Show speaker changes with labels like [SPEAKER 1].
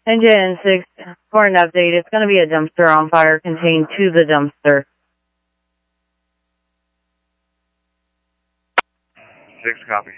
[SPEAKER 1] Engine 6, for an update, it's going to be a dumpster on fire contained to the dumpster.
[SPEAKER 2] 6, copy.